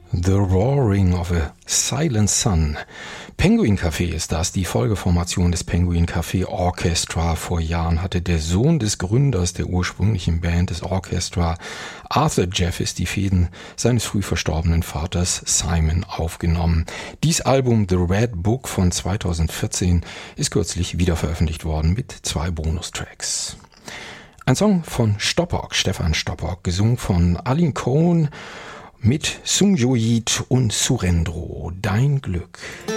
The Roaring of a Silent Sun. Penguin Café ist das, die Folgeformation des Penguin Café Orchestra. Vor Jahren hatte der Sohn des Gründers der ursprünglichen Band des Orchestra, Arthur Jeffis, die Fäden seines früh verstorbenen Vaters Simon aufgenommen. Dies Album The Red Book von 2014 ist kürzlich wieder veröffentlicht worden mit 2 Bonustracks. Ein Song von Stoppock, Stefan Stoppock, gesungen von Aline Cohn mit Sung Jo Yit und Surendro, Dein Glück.